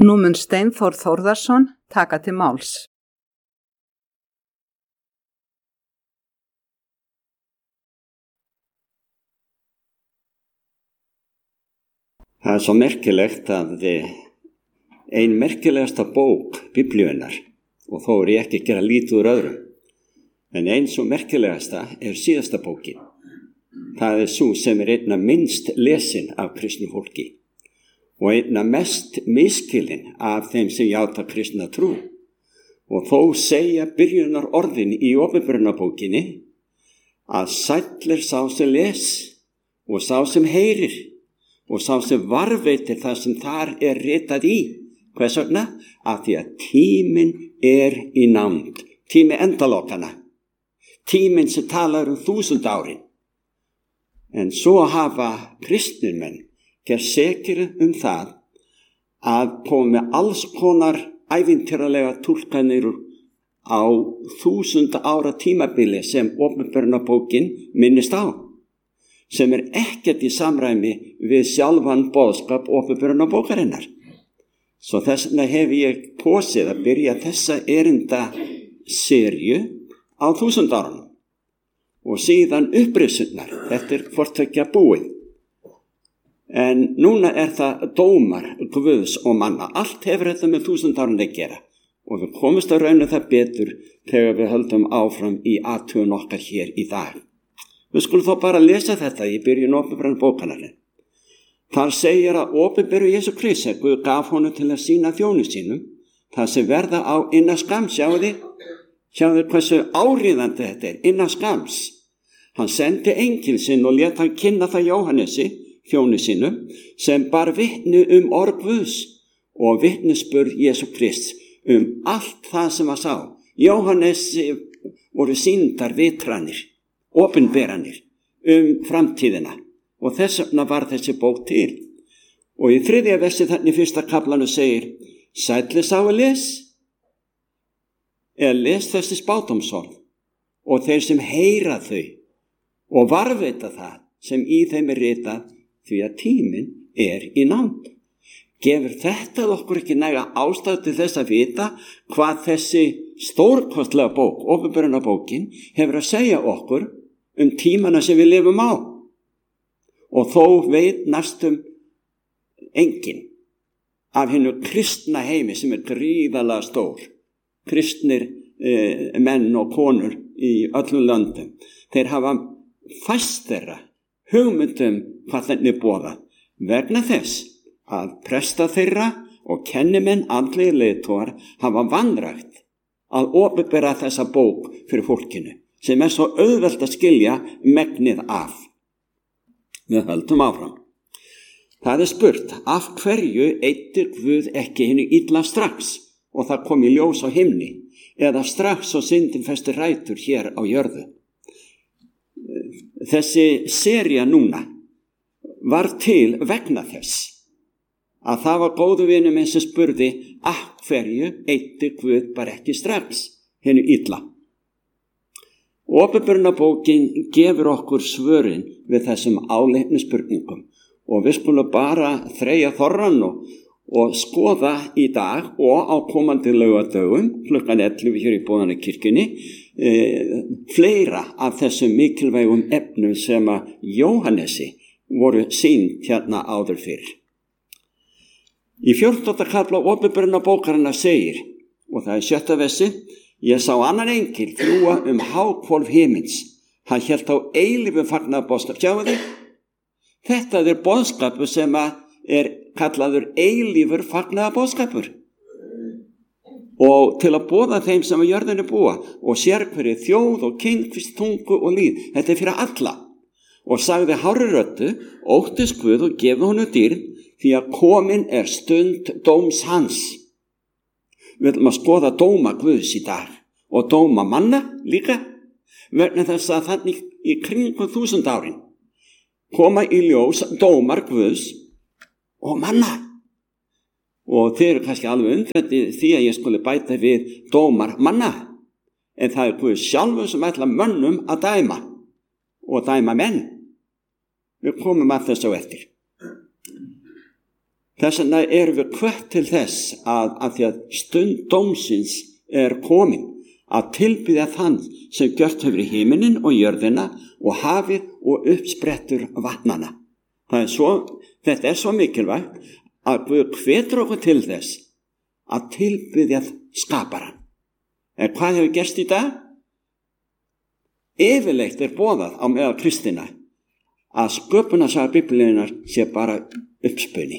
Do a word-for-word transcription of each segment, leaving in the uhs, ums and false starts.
Nú mun Steinþór Þórðarson taka til máls. Það er svo merkilegt að ein merkilegasta bók Biblíunnar, og þó er ég ekki að gera lítið úr öðrum, en ein svo merkilegasta er síðasta bókin. Það er svo sem er einna minnst lesin af kristnu fólki og einna mest miskilin af þeim sem játa kristna trú. Og þó segja byrjunar orðin í Opinberunarbókinni að sæll er sá sem les og sá sem heyrir og sá sem varveitir það sem þar er ritað í. Hvers vegna? Af því að tíminn er í nánd. Tími endalokana. Tíminn sem talar um þúsund árin. En svo hafa kristnir menn gerð sekir um það að koma með alls konar ævintýralega túlkanir á þúsund ára tímabili sem Opinberunarbókin minnist á, sem er ekkert í samræmi við sjálfan boðskap Opinberunarbókarinnar. Svo þess vegna hef ég kosið að byrja þessa erinda serju á þúsund árunum og síðan upprisunnar. Þetta er hvort tveggja búið. En núna er það dómar Guðs og manna. Allt hefur þetta með þúsund árun að gera og við komumst að rauna það betur þegar við höldum áfram í athugun okkar hér í dag. Við skulum þó bara lesa þetta í byrjun Opinberunarbókarinnar. Þar segir að opinberu Jesú Kristi, Guð gaf honum til að sýna þjónu sínum, það sem verða á innan skams. Sjáu þið, sjáu þið hversu áríðandi þetta er, innan skams. Hann sendi engil sinn og lét hann kynna það Jóhannesi, þjónu sínum, sem bar vitni um orð Guðs og vitnisburð Jesú Krists um allt það sem hann sá. Jóhannesi voru sýndar vitranir, opinberanir um framtíðina. Og þess vegna var þessi bók til. Og í þriðja versi þannig fyrsta kaflanu segir, sæll er sá að les, eða les þessi spádómsorð og þeir sem heyra þau og varveita það sem í þeim er ritað, því að tíminn er í nánd. Gefur þetta okkur ekki næga ástæðu til þess að vita hvað þessi stórkostlega bók, Opinberunarbókin, hefur að segja okkur um tímana sem við lifum á. Og þó veit næstum enginn af hinnu kristna heimi sem er gríðarlega stór. Kristnir eh, menn og konur í öllum löndum. Þeir hafa fæst þeirra hugmyndum hvað þenni boðað vegna þess að presta þeirra og kennimenn andlegir leiðtogar hafa vanrægt að opinbera þessa bók fyrir fólkinu sem er svo auðvelt að skilja megnið af. Við höldum áfram. Það er spurt, af hverju eyddi Guð ekki hinu illa strax og það kom í ljós á himni eða strax og syndin festi rætur hér á jörðu? Þessi sería núna var til vegna þess að það var góðu vinur minn sem spurði af hverju eyddi Guð bara ekki strax hinu illa. Opinberunarbókin gefur okkur svörin við þessum áleitnu spurningum og við skulum bara þreyja þorran og, og skoða í dag og á komandi laugardögum klukkan ellefu hér í Boðanakirkjunni e, fleira af þessum mikilvægum efnum sem að Jóhannesi voru sýnd hérna áður fyrr. Í fjórtánda kafla Opinberunarbókarinnar segir, og það er sjötta versi, ég sá annan engil fljúga um háhvolf himins. Hann hélt á eilífum fagnaðarboðskap. Sjáu þið? Þetta er boðskapur sem er kallaður eilífur fagnaðarboðskapur. Og til að boða þeim sem á jörðinni búa og sérhverju þjóð og kynfist, tungu og líð. Þetta er fyrir alla. Og sagði hárri röddu, óttist Guð og gefið honum dýrð, því að komin er stund dóms hans. Við ætlum að skoða dóma Guðs í dag og dóma manna líka vegna þess að þannig í kringum þúsund árin koma í ljós dómar Guðs og manna. Og þeir eru kannski alveg undrandi því að ég skuli bæta við dómar manna. En það er Guð sjálfur sem ætla mönnum að dæma og dæma menn. Við komum að þessu eftir. Þess vegna erum við hvött til þess að, að því að stund dómsins er komin, að tilbiðja þann sem gjört hefur í himinin og jörðina og hafið og uppsprettur vatnana. Það er svo, þetta er svo mikilvægt að Guð hvetur okkur til þess að tilbiðja skaparann. En hvað hefur gerst í dag? Yfirleitt er boðað á meðal kristina að sköpunarsaga Biblíunnar sé bara uppspuni,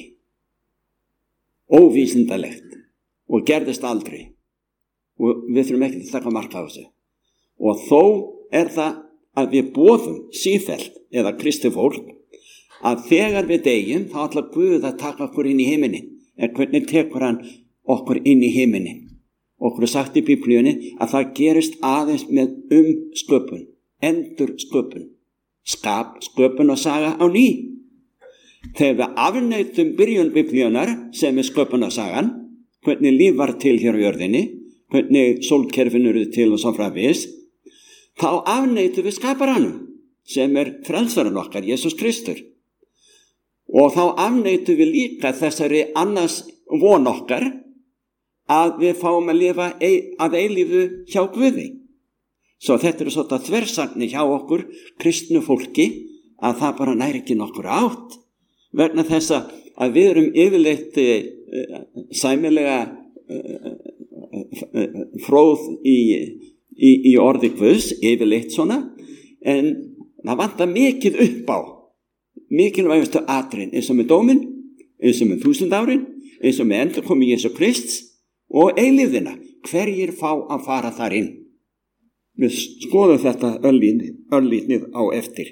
óvísindalegt og gerðist aldrei, og við þurfum ekki að taka mark á þessu. Og þó er það að við boðum sífellt eða kristi fólk að þegar við deyjum þá ætlar Guð að taka okkur inn í himinin. En hvernig tekur hann okkur inn í himinin? Okkur er sagt í Biblíunni að það gerist aðeins með umsköpun, endur sköpun, skap, sköpun og saga á ný. Þegar við afneitum byrjun Biblíunar sem er sköpunarsagan, hvernig líf var til hér á jörðinni, hvernig sólkerfin eru til og svo framvegis, þá afneitum við skaparanum sem er frelsarinn okkar, Jesús Kristur. Og þá afneitum við líka þessari annars von okkar að við fáum að lifa að eilífu hjá Guði. Svo þetta er svona þversagnir hjá okkur kristnu fólki að það bara næri ekki nokkur átt, vegna þess að við erum yfirleitt uh, sæmilega uh, uh, fróð í, í, í orði Guðs, yfirleitt svona, en það vantar mikið upp á mikilvægustu atriðin, eins og með dómin, eins og með þúsund árin, eins og með endurkomu Jesú Krists og eilífðina. Hverjir fá að fara þar inn? Við skoðum þetta örlítið á eftir.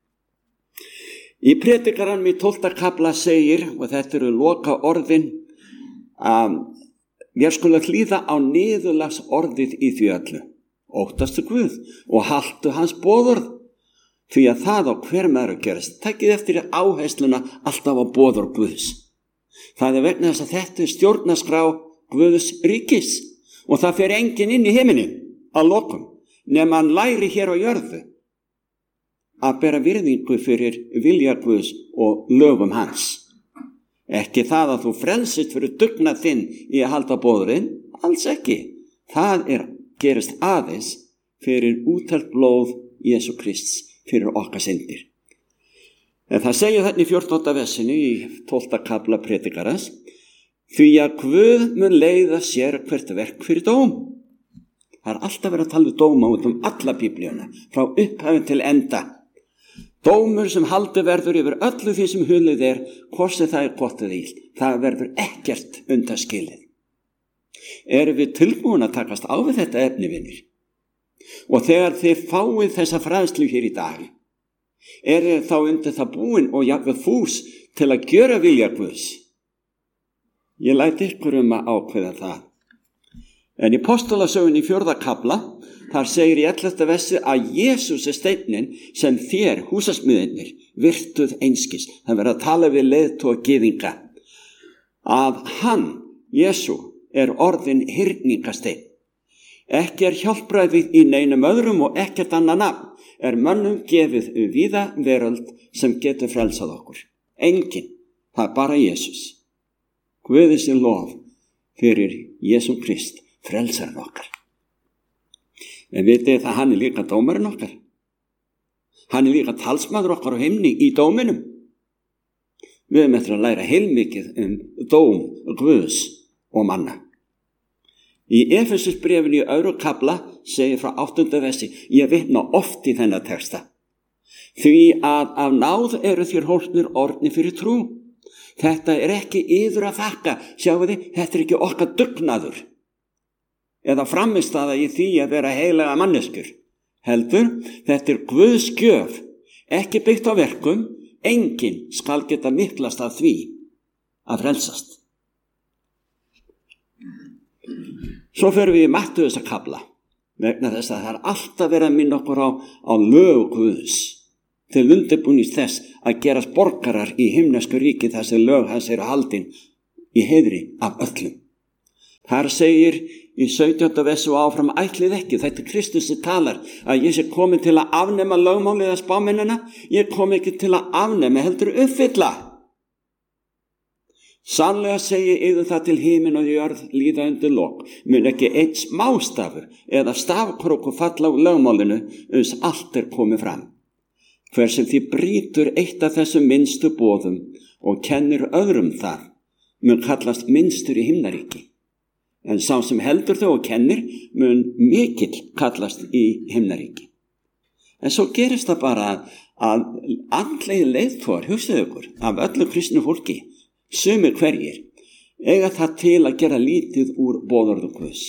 Í predikaranum í tólfta kafla segir, og þetta eru loka orðin, að við skulum hlýða á niðurlags orðið í því öllu. Óttastu Guð og haltu hans boðorð, því að það á hver maður að gerast. Takkið eftir áhersluna alltaf á boðorð Guðs. Það er vegna þess að þetta er stjórnarskrá Guðs ríkis og það fer enginn inn í himinin að lokum, nema hann læri hér á jörðu að bera virðingu fyrir vilja Guðs og lögum hans. Ekki það að þú frelsist fyrir dugnað þinn í að halda boðurinn, alls ekki. Það er gerist aðeins fyrir úttelt blóð Jesú Krists fyrir okkar syndir. En það segir þarna í fjórtánda versinu í tólfta kafla predikarans, því að Guð mun leiða sér hvert verk fyrir dóm. Það er alltaf verið að tala um dóma út um alla Biblíuna, frá upphafin til enda. Dómur sem haldi verður yfir öllu því sem hulið er, hvort sem það er gott eða illt. Það verður ekkert undanskilið. Erum við tilbúin að takast á við þetta efni, vinir? Og þegar þið fáið þessa fræðslu hér í dag, er þá undir það búin og jafnvel fús til að gjöra vilja Guðs? Ég læt ykkur um að ákveða það. En í Apostolasögunni í fjórða kafla, þar segir í ellefta versi að Jesús er steinninn sem þér, húsasmiðirnir, virtuð einskis. Það verður að tala við leiðtoga gyðinga. Að hann, Jesú, er orðin hyrningasteinn. Ekki er hjálpræðið í neinum öðrum og ekkert annað nafn er mönnum gefið víða veröld sem getur frelsað okkur. Enginn, það er bara Jesús. Guði sé lof fyrir Jesú Krist, frelsarinn okkar. En vitið það, hann er líka dómarinn okkar. Hann er líka talsmaður okkar á himni í dóminum. Við erum eftir að læra heilmikið um dóm, Guðs og manna. Í Efesusbréfinu í öðrum kafla segir frá áttunda versi, ég vitna oft í þennan texta. Því að af náð eru þér hólpnir orðnir fyrir trú. Þetta er ekki yður að þakka, sjáu þið, þetta er ekki okkar dugnaður. Eða frammistaða í því að vera heilaga manneskjur. Heldur, þetta er Guðs gjöf, ekki byggt á verkum, enginn skal geta miklast af því að frelsast. Svo fyrir við í Mattheusar kafla, vegna þess að það er alltaf verið að minna okkur á, á lög Guðs, til undirbúnings þess að gerast borgarar í himnesku ríki þar sem lög hans eru haldin í heiðri af öllum. Þar segir í sautjánda versi og áfram, ætlið ekki, þetta er Kristus sem talar, að ég sé komin til að afnema lögmálið að spámennina, ég kom ekki til að afnema, heldur uppfylla. Sannlega segi yður það til himin og jörð líða undir lok, mun ekki einn smástafur eða stafkrókur falla á lögmálinu uns allt er komið fram. Hver sem því brýtur eitt af þessum minnstu boðum og kennir öðrum það, mun kallast minnstur í himnaríki. En sá sem heldur þau og kennir mun mikill kallast í himnaríki. En svo gerist það bara að, að andlegi leiðtogar, hugsaðu ykkur, af öllu kristnu fólki, sumir hverjir, eiga það til að gera lítið úr boðorðum Guðs.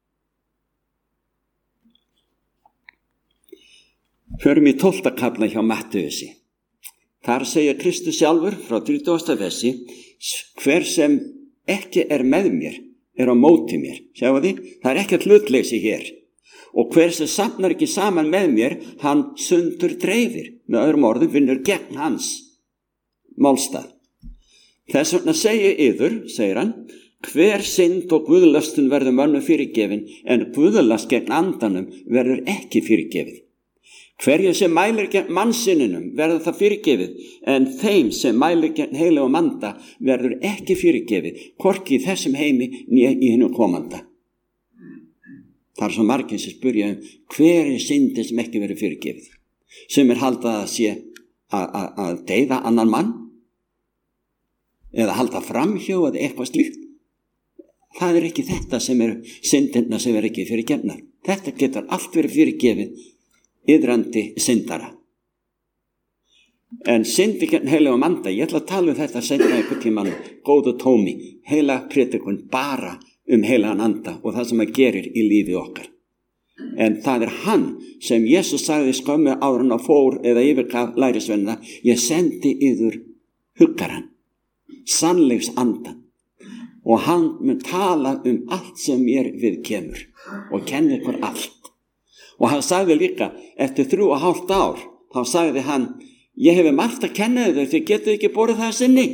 Förum í tólfta kafla hjá Mattheusi. Þar segir Kristus sjálfur frá þrítugasta versi, hver sem ekki er með mér, er á móti mér. Sjáu þið, það er ekkert hlutleysi hér. Og hver sem safnar ekki saman með mér, hann sundur dreifir. Með öðrum orðum vinnur gegn hans málstað. Þess vegna segi yður, segir hann, hver synd og guðlöstun verður mönnum fyrirgefin, en guðlast gegn andanum verður ekki fyrirgefið. Hverju sem mælir gegn mannsinninum verður það fyrirgefið, en þeim sem mælir gegn heiligum anda verður ekki fyrirgefið, hvorki í þessum heimi né í hinum komanda. Það er svo margir sem spyrja um hver er syndin sem ekki verður fyrirgefið. Sem er haldað að sé að deyða annan mann, eða halda framhjá eða eitthvað slíkt. Það er ekki þetta sem er syndina sem er ekki fyrirgefnar. Þetta getur allt verið fyrirgefið iðrandi syndara. En syndi gegn heiligum anda, ég ætla að tala um þetta seinna einhvern tímann, góðu tómi, heila prédikun bara um heilagan anda og það sem það gerir í lífi okkar. En það er hann sem Jesus sagði skömmu áður en að fór eða yfirgaf lærisveinana, ég sendi yður huggaran, sannleiks andan, og hann mun tala um allt sem mér við kemur og kenni ykkur allt. Og hann sagði líka, eftir þrjú og hálft ár, þá sagði hann, ég hefi margt að kenna þér, þið getið ekki borið það sinni.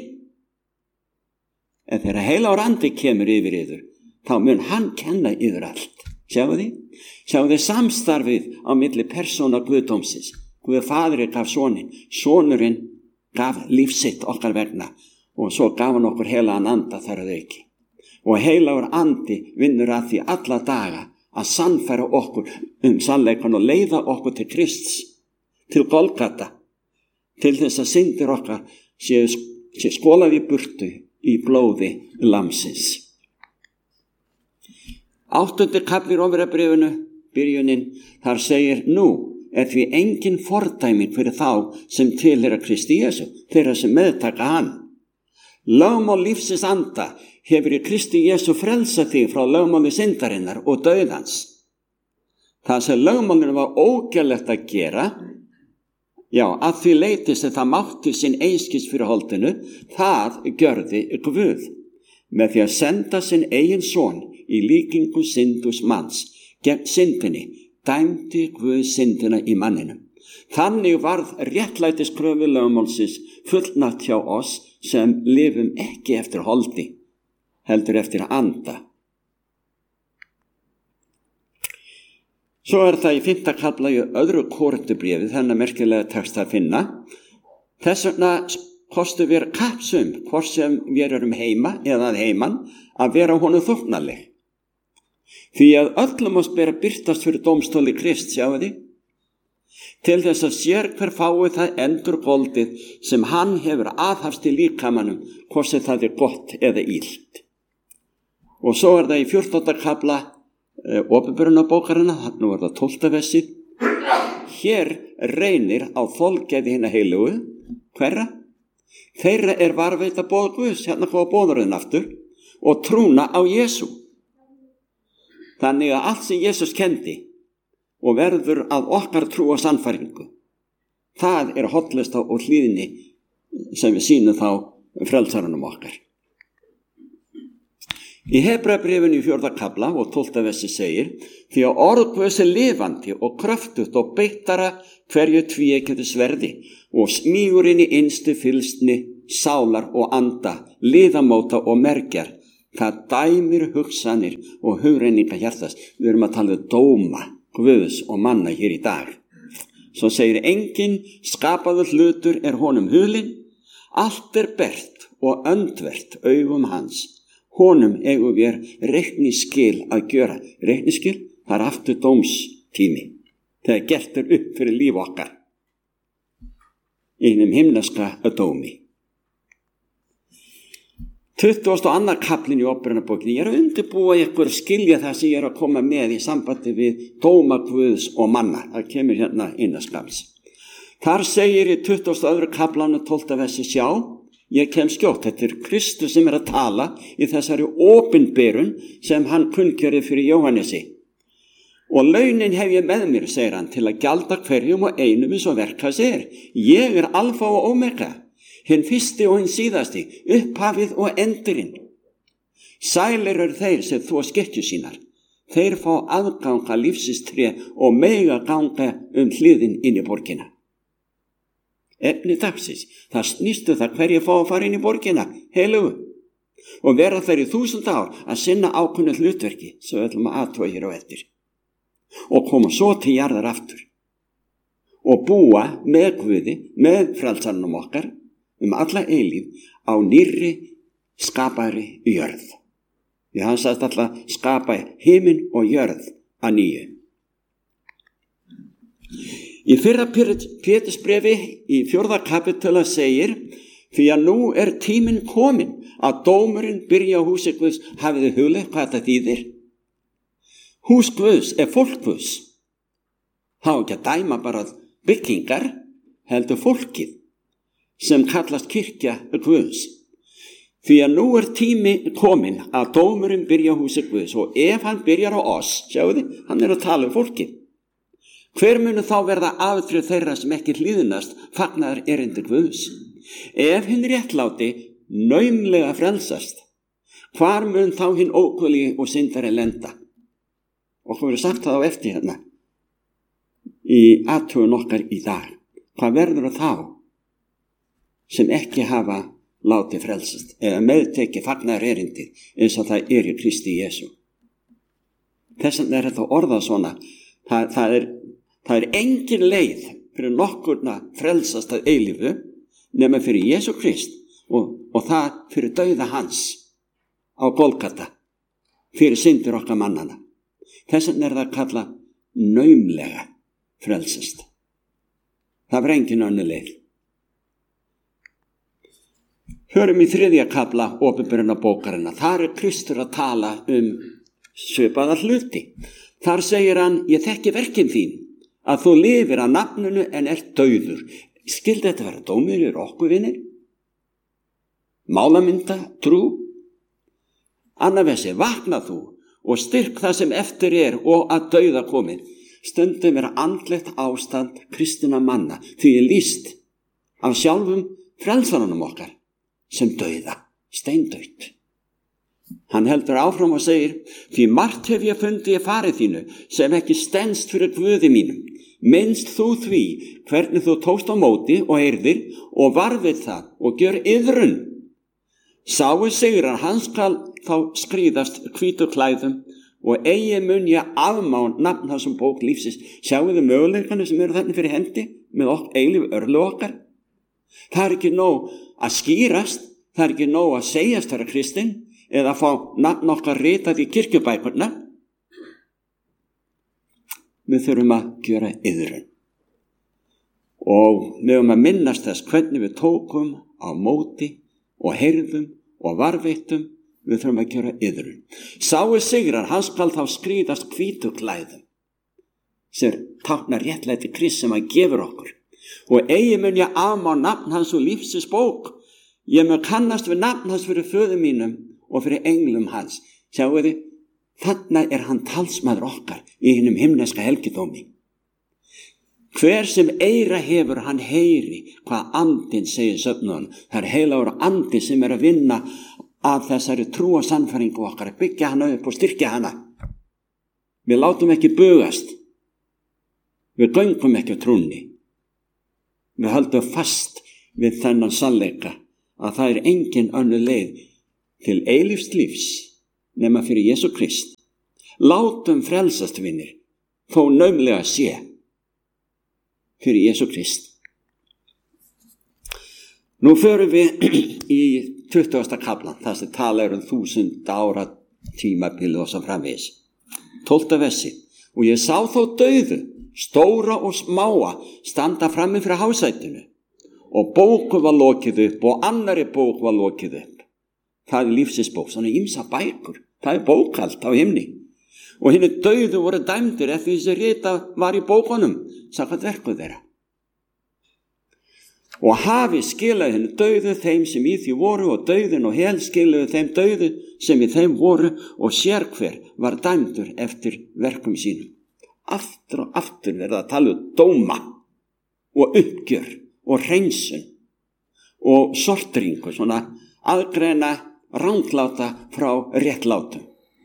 En þegar heilagur andi kemur yfir yður, þá mun hann kenna yður allt. Sjáu þið? Sjáu þið samstarfið á milli persóna Guðdómsins. Guð faðirinn gaf sonin, sonurinn gaf lífsitt okkar vegna og svo gaf hann okkur heilagan anda þar að auki. Og heilagur andi vinnur að því alla daga að sannfæra okkur um sannleikann og leiða okkur til Krists, til Golgata, til þess að syndir okkar séu sé skólað í burtu í blóði lamsins. Áttundi kafli í Rómverjabréfinu, byrjunin, þar segir, nú er því engin fordæming fyrir þá sem tilheyra Kristi Jesú, þeirra sem meðtaka hann. Lögmál lífsins anda hefur í Kristi Jesú frelsað þig frá lögmáli syndarinnar og dauðans. Það sem lögmálinu var ógerlegt að gera, já, að því leyti sem það mátti sinn einskis fyrir holdinu, það gjörði Guð, með því að senda sinn eigin son í líkingu syndus manns, gegn syndinni, dæmdi Guð syndina í manninum. Þannig varð réttlætiskröfu lögmálsins fullnægt hjá oss sem lifum ekki eftir holdi, heldur eftir að anda. Svo er það í fimmta kafla í öðru Kórintubréfi, þennan merkilega tekst að finna. Þess vegna kostum við kappsum, hvort sem við erum heima eða að heiman, að vera honum þóknanleg. Því að öllum oss ber að birtast fyrir dómstóli Krist, sjáu þið, til þess að sér hver fái það endurgoldið sem hann hefur aðhafst í líkamanum, hvort sem það er gott eða illt. Og svo er það í fjórtánda kafla e, Opinberunarbókarinnar, nú er það tólfta versið. Hér reynir á þolgæði hinna heilugu, hverra? Þeirra er varveita boð Guðs, hérna hvað boðurinn aftur, og trúna á Jesú. Þannig að allt sem Jesús kendi og verður að okkar trú og sannfæringu, það er hollesta og hlýðni sem við sýnum þá frelsarunum okkar. Í Hebreabréfinu í fjórða kafla og tólfta versi segir, því að orð Guðs er lifandi og kröftugt og beittara hverju tvíeggju sverði og smígurinn í innstu fylsni, sálar og anda, liðamóta og mergjar, það dæmir hugsanir og hugrenninga hjartast. Við erum að tala um dóma Guðs og manna hér í dag. Svo segir, engin skapaður hlutur er honum hulinn, allt er bert og öndvert augum hans. Honum eigum við reikningsskil að gjöra. Reikningsskil, það er aftur dómstími. Það er gert er upp fyrir líf okkar. Í hinum himneska dómi. tuttugasta og annar kaflinn í Opinberunarbókinni. Ég er að undirbúa ykkur að skilja það sem ég er að koma með í sambandi við dóma Guðs og manna. Það kemur hérna innaskams. Þar segir í tuttugasta og öðrum kaflanum tólfta versi, sjá, ég kem skjótt. Þetta er Kristus sem er að tala í þessari opinberun sem hann kunngjörði fyrir Jóhannesi. Og launin hef ég með mér, segir hann, til að gjalda hverjum og einum eins og verk hans er. Ég er alfa og omega, hinn fyrsti og hinn síðasti, upphafið og endurinn. Sælir eru þeir sem þvo skikkju sínar. Þeir fá aðganga lífsins tré og mega ganga um hliðin inn í borgina. Efni dagsins, það snýstu það hverju fá að fara inn í borgina, heilugu, og vera þeir í þúsund ár að sinna ákunnu hlutverki, sem við ætlum að athuga hér á eftir, og koma svo til jarðar aftur, og búa með Guði, með frelsarnum okkar, um alla eilíf á nýrri skapari jörð. Því hann sagðist alltaf skapa himinn og jörð að nýju. Í fyrra Pétursbrefi í fjórða kapitula segir, því að nú er tíminn kominn að dómurinn byrja á húsi Guðs. Hafið þið hugleitt hvað þetta þýðir? Hús Guðs er fólk Guðs. Það á ekki að dæma bara byggingar, heldur fólkið sem kallast kirkja Guðs. Því að nú er tími kominn að dómurinn byrja á húsi Guðs, og ef hann byrjar á oss, sjáu þið, hann er að tala um fólkið. Hver munu þá verða afdrif þeirra sem ekki hlýðnast fagnaðar erindi Guðs? Ef hinn réttláti naumlega frelsast, hvar mun þá hinn ókvöli og syndari lenda? Og hvað verður sagt það á eftir hérna í athugun okkar í dag? Hvað verður þá sem ekki hafa látið frelsast eða meðteki fagnaðar erindi eins og það er í Kristi Jesú? Þess vegna er þetta orðað svona. Það, það er Það er engin leið fyrir nokkurna frelsast að eilífu nema fyrir Jesú Krist og, og það fyrir dauða hans á Golgata, fyrir syndir okkar mannana. Þess vegna er það að kalla naumlega frelsast. Það var engin önnur leið. Hörum í þriðja kafla Opinberunarbókarinnar. Þar er Kristur að tala um svipaða hluti. Þar segir hann, ég þekki verkin þín, að þú lifir að nafninu en ert dauður. Skildi þetta vera dómur yfir okkur, vinir? Málamynda, trú? Annar versi, vakna þú og styrk það sem eftir er og að dauða komið. Stundum er andlegt ástand kristina manna, því er lýst af sjálfum frelsaranum okkar sem dauða, steindaut. Hann heldur áfram og segir, því margt hef ég fundið í farið þínu sem ekki stenst fyrir Guði mínum. Minnst þú því hvernig þú tókst á móti og heyrðir og varðið það og gjör iðrun. Sáu sigrar, hann skal þá skrýðast hvítu klæðum og eigi mun ég afmá nafn þessum bók lífsins. Sjáu þið möguleikana sem eru þarna fyrir hendi með okkur eilíf örlu okkar? Það er ekki nóg að skýrast, það er ekki nóg að segjast vera kristinn eða fá nafn okkar ritað í kirkjubækurna. Við þurfum að gjöra iðrun. Og við höfum að minnast þess hvernig við tókum á móti og heyrðum og varveittum. Við þurfum að gjöra iðrun. Sáu sigrar, hann skal þá skrýðast hvítu klæðum, sem táknar réttlæti Krist sem hann gefur okkur. Og eigi mun ég afmá nafn hans og lífsins bók. Ég mun kannast við nafn hans fyrir föður mínum og fyrir englum hans. Sjáu þið, þarna er hann talsmaður okkar í hinum himneska helgidómi. Hver sem eyra hefur, hann heyri hvað andinn segir söfnuðan. Það er heilagur andi sem er að vinna að þessari trúa sannfæringu okkar, að byggja hana upp og styrkja hana. Við látum ekki bugast. Við göngum ekki á trúnni. Við höldum fast við þennan sannleika að það er engin önnur leið til eilífs lífs nema fyrir Jesú Krist. Látum frelsast, vinir, þó naumlega sé fyrir Jesú Krist. Nú förum við í tuttugasta kaflan, það sem tala um þúsund ára tímabilið og svo framvegis. tólfta versi. Og ég sá þó dauðu, stóra og smáa, standa frammi fyrir hásætinu. Og bóku var lokið upp og annari bók var lokið upp. Það er lífsins bók, svona ýmsa bækur. Það er bókald á himni. Og hinni dauðu voru dæmdir eftir þessi rita var í bókunum, samkvæmt verku þeirra. Og hafi skilaði henni dauðu þeim sem í því voru og dauðin og hel skilaði þeim dauðu sem í þeim voru og sérhver var dæmdur eftir verkum sínum. Aftur og aftur verða að tala um dóma og uppgjör og hreinsun og sortringu, svona aðgreina rangláta frá réttlátum.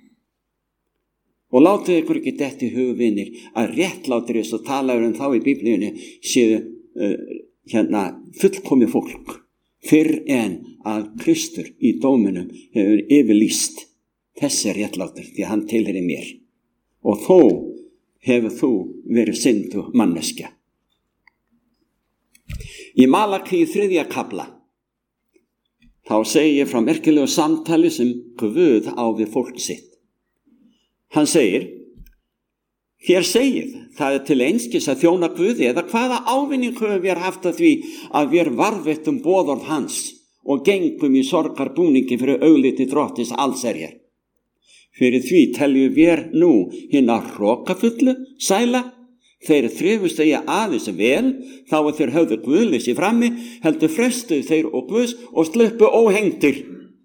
Og látið ykkur ekki detti í hug, vinir, að réttlátir eins og talaður um þá í Biblíunni séu uh, hérna fullkomið fólk fyrr en að Kristur í dóminum hefur yfirlýst þessi réttlátur því að hann tilheyrir mér og þó hefur þú verið syndu manneskja. Í Malakí þriðja kafla þá segi ég frá merkilegu samtali sem Guð á við fólk sitt. Hann segir: Þér segið, það er til einskis að þjóna Guði, eða hvaða ávinning höfum við haft að því að við varðvettum boðorð hans og gengum í sorgarbúningi fyrir augliti drottins allsherjar. Fyrir því teljum við nú hina hrokafullu sæla, þeir þrifust eigi aðeins vel, þá að þeir höfðu guðleysi frammi, heldur frestuðu þeir og Guðs og sluppu óhengdir.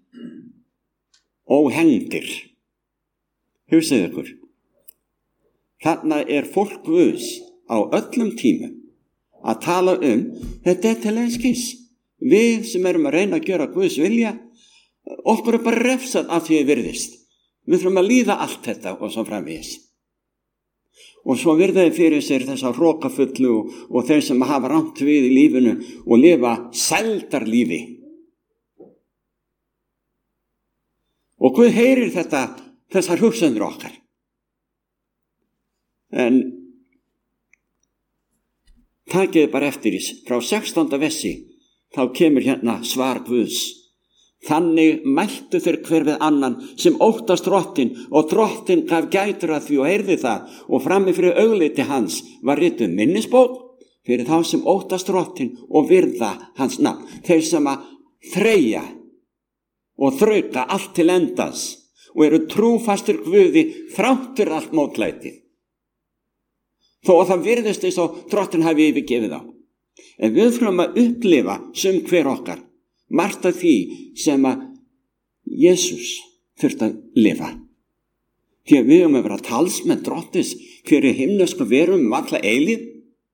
Óhengdir. Hugsið ykkur. Þarna er fólk Guðs á öllum tímum að tala um þetta er til einskis. Við sem erum að reyna að gera Guðs vilja, okkur er bara refsað af því við virðist. Við þurfum að líða allt þetta og svo framvegis. Og svo virðaði fyrir sér þessa hrokafullu og, og þeir sem hafa rangt við í lífinu og lifa sældarlífi. Og Guð heyrir þetta, þessar hugsanir okkar. En takiði bara eftir þess, frá sextánda versi, þá kemur hérna svar Guðs. Þannig mæltu þeir hver við annan sem óttast drottin og drottin gaf gætur að því og heyrði það og frammi fyrir augliti hans var rituð minnisbók fyrir þá sem óttast drottin og virða hans nafn. Þeir sem að þreyja og þrauka allt til endas og eru trúfastir Guði þráttur allt mótlætið. Þó að það virðist eins og drottin hafi yfirgefið á. En við þurfum að upplifa sem hver okkar margt af því sem að Jesús þurfti að lifa. Því að við höfum að vera talsmenn drottins fyrir himnesku verum um alla eilíð.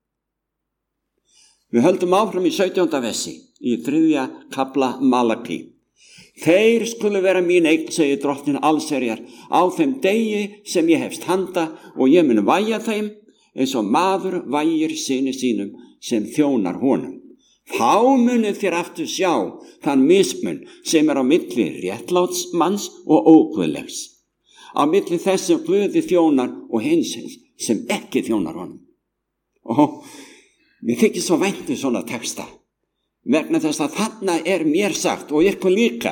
Við höldum áfram í sautjánda versi í þriðja kafla Malakí. Þeir skulu vera mín eign, segir drottin allsherjar, á þeim degi sem ég hefst handa og ég mun vægja þeim eins og maður vægir syni sínum sem þjónar honum. Þá munið þér aftur sjá þann mismun sem er á milli réttlátsmanns og óguðlegs, á milli þess sem Guði þjónar og hins sem ekki þjónar honum. Og mér þykir svo vænt um svona texta, vegna þess að þarna er mér sagt og ykkur líka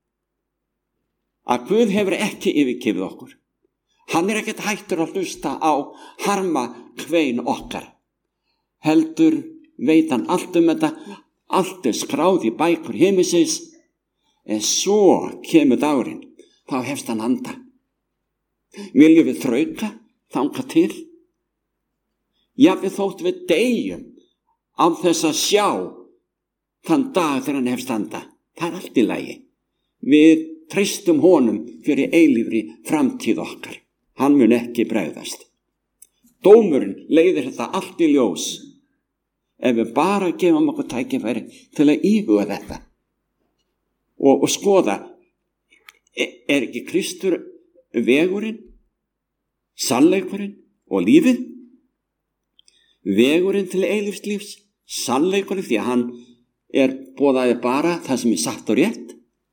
að Guð hefur ekki yfirgefið okkur. Hann er ekkert hættur að hlusta á harma kvein okkar. Heldur veit hann allt um þetta, allt er skráð í bækur himinsins, en svo kemur dagurinn, þá hefst hann handa. Viljum við þrauka, þanga til? Já, við þótt við deyjum á þess að sjá þann dag þegar hann hefst handa. Það er allt í lagi. Við treystum honum fyrir eilífri framtíð okkar. Hann mun ekki bregðast. Dómurinn leiðir þetta allt í ljós. Ef við bara gefum okkur tækifæri til að íhuga þetta og, og skoða, er ekki Kristur vegurinn, sannleikurinn og lífið? Vegurinn til eilífs lífs, sannleikurinn því að hann er boðaði bara það sem er satt og rétt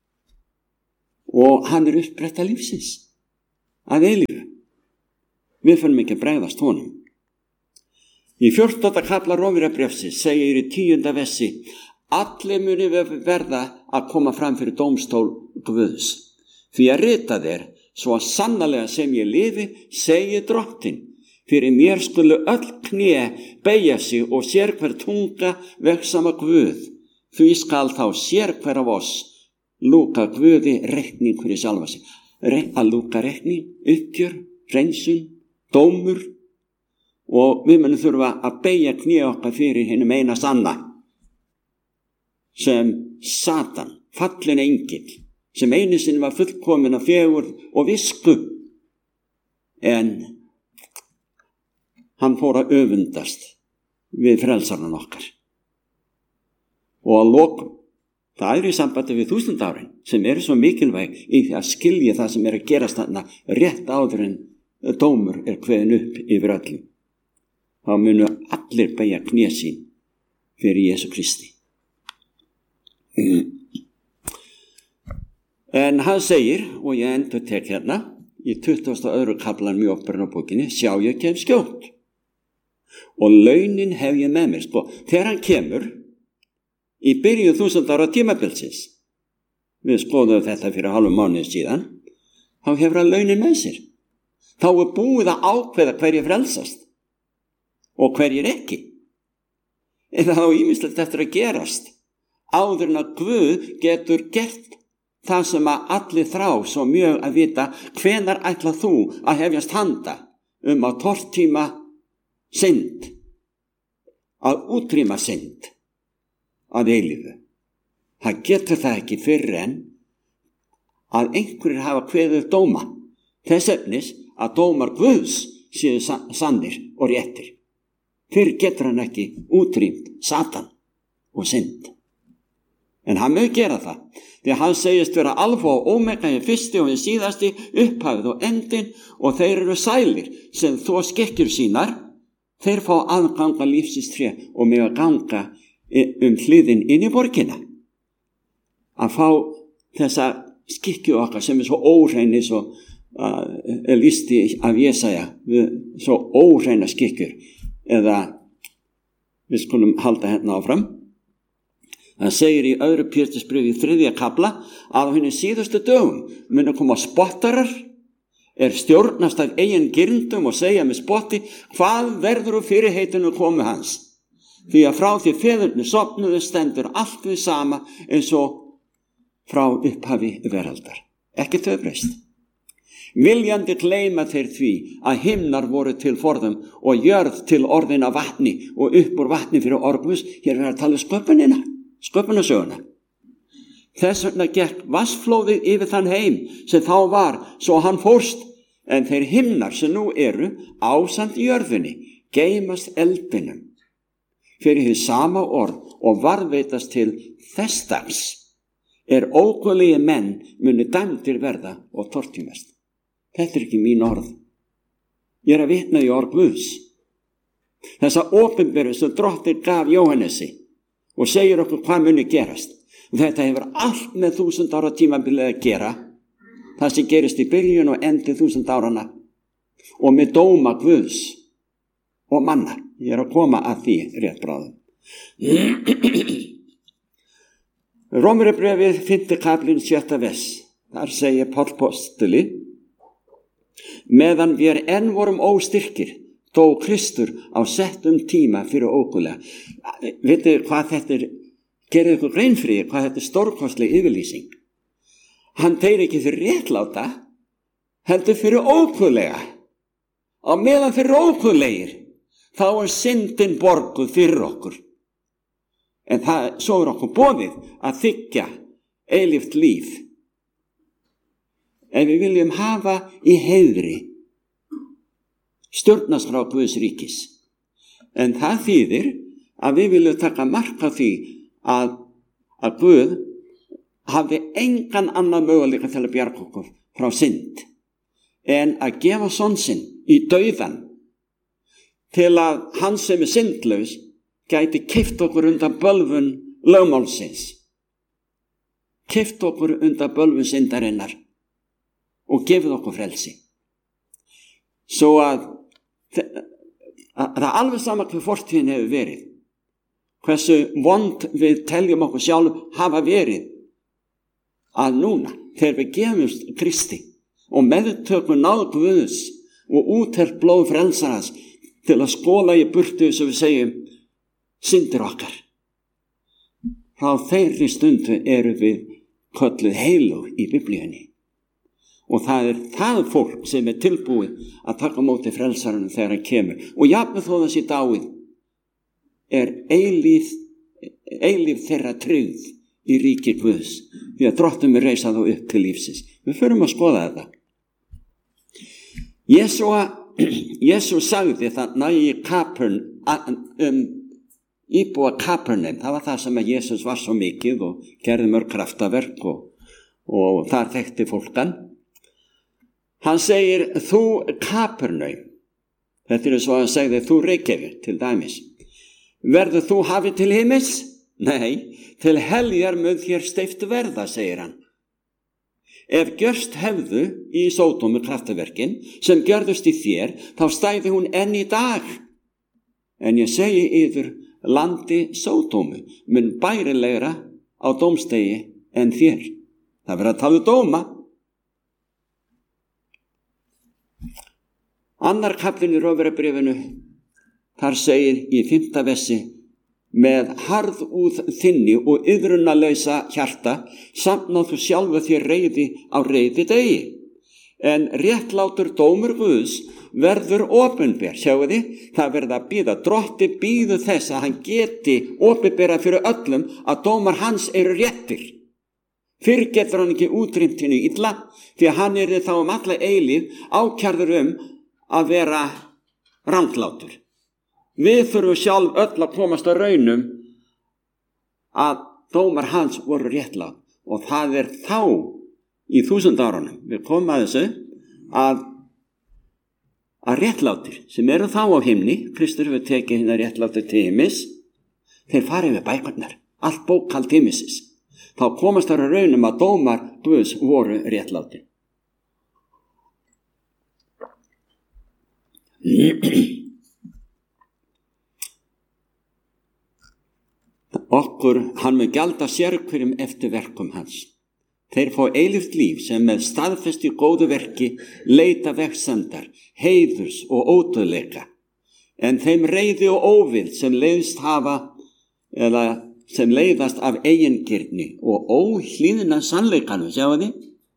og hann er upprætta lífsins að eilífu. Við förum ekki að bregðast honum. Í fjórtánda kafla Rómverjabréfsins segir í tíunda versi: allir muni verða að koma fram fyrir dómstól Guðs. Því að ritað er, svo að sannarlega sem ég lifi, segi Drottinn, fyrir mér skulu öll kné beygja sig og sér hver tunga vegsama Guð. Því skal þá sér hver af oss lúka Guði reikning fyrir sjálfa sig. Re- að lúka reikning, uppgjör, hreinsun, dómur, og við munum þurfa að beygja kné okkar fyrir hinum eina sanna, sem Satan, fallin engill, sem einu sinni var fullkomin af fegurð og visku, en hann fór að öfundast við frelsarann okkar. Og að lokum, það er í sambandi við þúsund árin sem eru svo mikilvæg í því að skilja það sem er að gerast þarna rétt áður en dómur er kveðin upp yfir öllum. Þá munu allir beygja kné sín fyrir Jesú Kristi. En hann segir, og ég endur tek hérna, í tuttugasta og öðrum kaflanum í Upprunabókinni, sjá ég kem skjótt og launin hef ég með mér. Sko, þegar hann kemur í byrju þúsund ára tímabilsins, við skoðum þetta fyrir hálfum mánuði síðan, þá hefur hann launin með sér. Þá er búið að ákveða hverjir frelsast og hverjir ekki. En það á ýmislegt eftir að gerast áður en að Guð getur gert það sem að allir þrá svo mjög að vita, hvenær ætla þú að hefjast handa um að tortíma synd, að útrýma synd að eilífu. Það getur það ekki fyrr en að einhverjir hafa kveðið dóma, þess efnis að dómar Guðs séu sannir og réttir. Fyrr getur hann ekki útrýmt Satan og synd. En hann mög gera það, því að hann segist vera alfa og ómega, hinn fyrsti og hinn síðasti, upphafið og endin, og þeir eru sælir sem þó skekkjur sínar, þeir fá aðganga lífsins tré og mega ganga um hliðin inn í borgina. Að fá þessa skikkju okkar sem er svo óhreini, svo uh, listi af Jesaja, svo óhreina skikkjur, eða við skulum halda hérna áfram. Það segir í öðru Pétursbréfi í þriðja kafla að á hinni síðustu dögum munu koma spottarar, er stjórnast af eigin girndum og segja með spotti, hvað verður úr fyrirheitinu komu hans? Því að frá því feðurnir sofnuðu stendur allt við sama eins og frá upphafi veraldar. Ekki þau breyst. Viljandi gleyma þeir því að himnar voru til forðum og jörð til orðina vatni og upp úr vatni fyrir orgus. Hér er að tala um sköpunina, sköpunarsöguna. Þess vegna gekk vatnsflóðið yfir þann heim sem þá var, svo hann fórst, en þeir himnar sem nú eru ásamt jörðinni geymast eldinum fyrir hið sama orð og varðveitast til þess dags er óguðlegir menn muni dæmdir verða og tortímast. Þetta er ekki mín orð. Ég er að vitna í orð Guðs. Þessa opinberu sem Drottinn gaf Jóhannesi og segir okkur hvað muni gerast. Og þetta hefur allt með þúsund ára tímabilið að gera, það sem gerist í byrjun og endi þúsund árana, og með dóma Guðs og manna. Ég er að koma að því rétt bráðum. Rómverjabréfið fimmti kaflinn sjötta vers. Þar segir Páll postuli, meðan við enn vorum óstyrkir, dó Kristur á settum tíma fyrir óguðlega. Vitið hvað þetta er, gerið ykkur grein fyrir hvað þetta er stórkostleg yfirlýsing. Hann deyr ekki fyrir réttláta, heldur fyrir óguðlega. Á meðan fyrir óguðlegir, þá er syndin borguð fyrir okkur. En það, svo er okkur boðið að þiggja eilíft líf. En við viljum hafa í heiðri stjórnarskrá Guðs ríkis. En það þýðir að við viljum taka mark á því að, að Guð hafi engan annan möguleika til að bjarga okkur frá synd en að gefa son sinn í dauðan til að hann sem er syndlaus gæti keypt okkur undan bölvun lögmálsins, keypt okkur undan bölvun syndarinnar og gefið okkur frelsi. Svo að, að það er alveg sama hvað fortíðin hefur verið, hversu vond við teljum okkur sjálf hafa verið að núna þegar við gefumst Kristi og meðtökum náð Guðs og úthelt blóð frelsarans til að skóla í burtu sem við segjum syndir okkar, frá þeirri stundu eru við kölluð heilög í Biblíunni. Og það er það fólk sem er tilbúið að taka á móti frelsarinn þegar hann kemur. Og jafnvel þó það sé dáið er eilíð, eilíð þeirra tryggð í ríki Guðs, því að Drottinn mun reisa þá upp til lífsins. Við förum að skoða þetta. Jesúa, Jesú sagði þarna í Kapern, um, íbúa Kapernaum, það var það sem að Jesús var svo mikið og gerði mörg kraftaverk og, og þar þekkti fólkan. Hann segir, þú Kapernaum, þetta er svo að hann segði, þú Reykjavík til dæmis, verður þú hafið til himins? Nei, til heljar mun þér steypt verða, segir hann. Ef gjörst hefðu í Sódómu kraftaverkin sem gjörðust í þér, þá stæði hún enn í dag. En ég segi yður, landi Sódómu mun bærilegra á dómstegi en þér. Það verður að tala dóma. Annar kaflinn í Rómverjabréfinu, þar segir í fimmta versi, með harðúð þinni og iðrunarlausa hjarta samnáð þú sjálfu þér reiði á reiði degi. En réttlátur dómur Guðs verður opinber, sjáu þið, það verður að bíða, Drotti bíðu þess að hann geti opinbera fyrir öllum að dómar hans eru réttir. Fyrr getur hann ekki útrýmt hinu illa, því að hann er þá um alla eilíð ákærður um að vera ranglátur. Við þurfum sjálf öll að komast að raunum að dómar hans voru réttlátt, og það er þá í þúsund árunum við komum að þessu að, að réttlátir sem eru þá á himni, Kristur hefur tekið hérna réttlátir til himmis, þeir farið við bækurnar, allt bókhald himmisins, þá komast þar að raunum að dómar Guðs voru réttlátir. Okkur, hann mun gjalda sérhverjum eftir verkum hans. Þeir fá eilíft líf sem með staðfesti góðu verki leita vegsemdar, heiðurs og ódauðleika. En þeim reiði og óvild sem leiðist hafa, eða sem leiðast af eigingirni og óhlýðna sannleikanum, sjáu þið?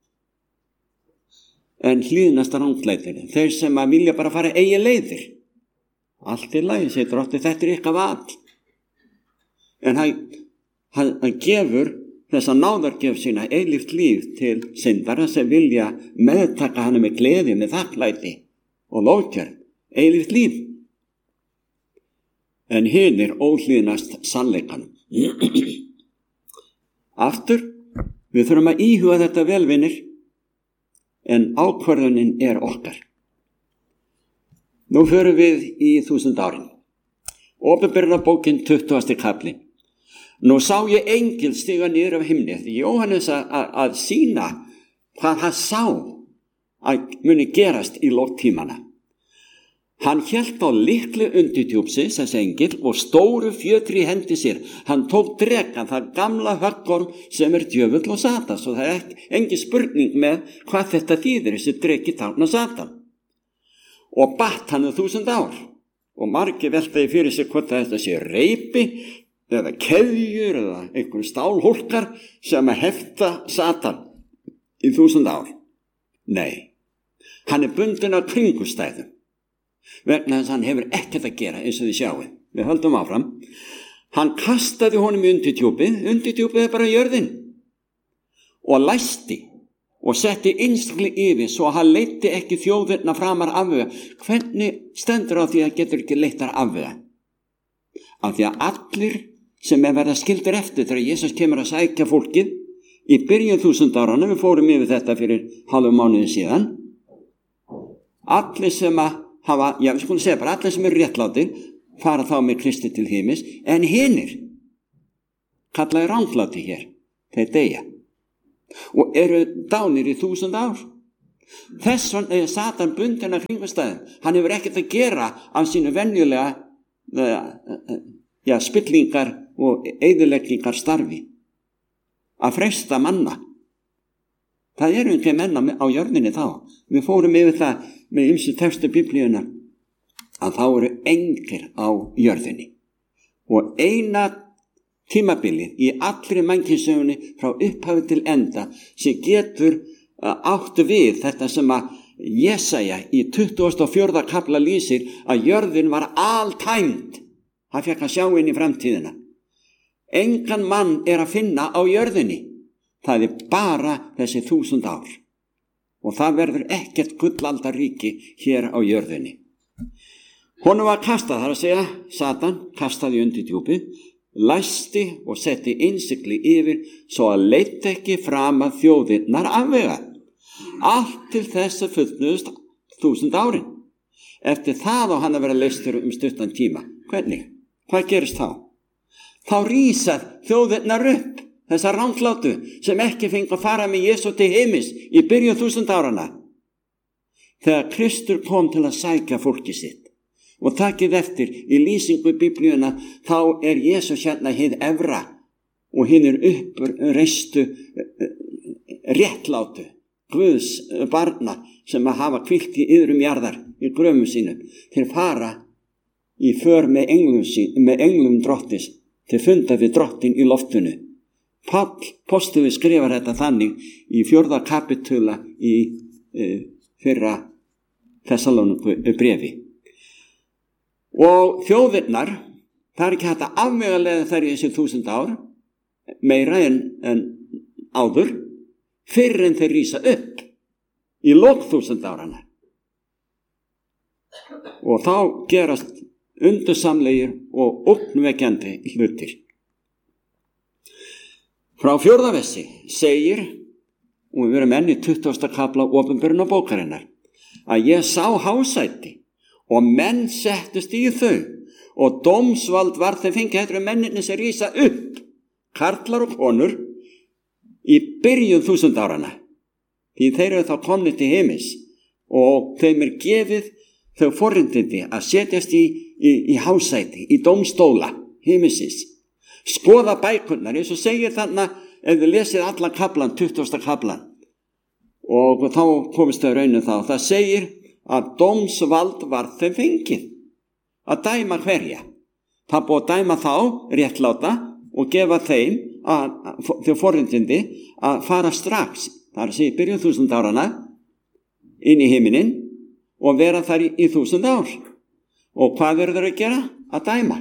En hlýðnast ranglætinu, þeir sem að vilja bara fara eigin leiðir. Allt er lagi, segir Drotti, þetta er eitthvað all. En hann, hann, hann gefur þessa náðargjöf sína eilíft líf til syndara sem vilja meðtaka hana með gleði, með þakklæti og lókjörn, eilíft líf. En hinn er óhlýðnast sannleikanum. Aftur, við þurfum að íhuga þetta velvinir, en ákvörðunin er okkar. Nú förum við í þúsund árin. Opinberunarbókin tuttugasti kafli. Nú sá ég engil stiga niður af himni, því Jóhannes að, að, að sína hvað hann sá að muni gerast í lok tímana. Hann hélt á lykli undirtjúpsins, þessi engil, og stóru fjötri í hendi sér. Hann tók drekan, það gamla höggorm sem er djöfull og Satans, og það er engin spurning með hvað þetta þýðir, þessi dreki tákna Satan. Og batt hann um þúsund ár, og margir veltaði fyrir sig hvort þetta sé reipi, eða keðjur, eða einhverjum stálhólkar sem að hefta Satan í þúsund ár. Nei, hann er bundinn af kringustæðum, vegna þess að hann hefur ekkert að gera eins og þið sjáum. Við höldum áfram. Hann kastaði honum í undirtjúpið, undirtjúpið er bara jörðin, og læsti og setti innskli yfir svo að hann leiddi ekki þjóðirna framar afvega. Hvernig stendur á því að getur ekki leittar afvega? Af því að allir sem er verða skildir eftir þegar Jesus kemur að sækja fólkið í byrjun þúsund árana, við fórum yfir þetta fyrir hálfum mánuði síðan, allir sem að hafa, já við skulum segja bara allir sem eru réttlátir fara þá með Kristi til himins, en hinir kallaði rangláti hér, þeir deyja og eru dánir í þúsund ár. Þess vegna er Satan bundinn af kringumstæðum. Hann hefur ekkert að gera af sínu venjulega ja, spillingar og eyðileggingar starfi að freista manna Það eru ekki menn á jörðinni þá. Við fórum yfir það með ýmsu textu Biblíunnar að þá eru engir á jörðinni. Og eina tímabilið í allri mannkynssögunni frá upphafi til enda sem getur áttu við þetta sem að Jesaja í tuttugasta og fjórða kafla lýsir að jörðin var altæmd. Það fékk að sjá inn í framtíðina. Engan mann er að finna á jörðinni. Það er bara þessi þúsund ár. Og það verður ekkert gullaldarríki hér á jörðinni. Honum var kastað, þar að segja, Satan kastaði undir djúpið, læsti og setti innsigli yfir svo að leitt ekki fram að þjóðirnar afvega. Allt til þess að fullnuðust þúsund árin. Eftir það á hann að vera leystur um stuttan tíma. Hvernig? Hvað gerist þá? Þá rísað þjóðirnar upp, þessar ranglátu sem ekki fengu að fara með Jesú til heimis í byrjun þúsund árana. Þegar Kristur kom til að sækja fólki sitt. Og takið eftir í lýsingu í Biblíuna, þá er Jesús hérna hið efra og hinn er uppreistu réttlátu Guðs barna sem að hafa hvílt í yðrum jarðar í gröfum sínum. Þeir fara í för með englum, sín, með englum drottis til funda við drottin í loftinu. Páll postuli skrifar þetta þannig í fjórða kapitula í e, fyrra Þessalóníku bréfi. Og þjóðirnar, það er ekki hægt að afvegaleiða þær í þessi þúsund ár, meira en, en áður, fyrr en þeir rísa upp í lok þúsund árana. Og þá gerast undursamlegir og ógnvekjandi hlutir. Frá fjórða versi segir, og við erum enn í tuttugasta kafla opinberunarbókarinnar, að ég sá hásæti og menn settust í þau og dómsvald var þeim fengið. Þetta eru menninni sem rísa upp, karlar og konur, í byrjun þúsund árana. Því þeir eru þá komnir til heimis og þeim er gefið þau forréttindi að setjast í, í, í hásæti, í dómstóla heimisins. Skoða bækurnar, eins og segir þarna, ef við lesið allan kaflan, tuttugasta kaflan, og þá komist þau raunum þá. Það segir að dómsvald var þeim fengið að dæma hverja. Það búið að dæma þá réttláta og gefa þeim að, að, þau forréttindi að fara strax, það er að segja byrjun þúsund árana, inn í himinin og vera þar í, í þúsund ár. Og hvað verður þau að gera? Að dæma.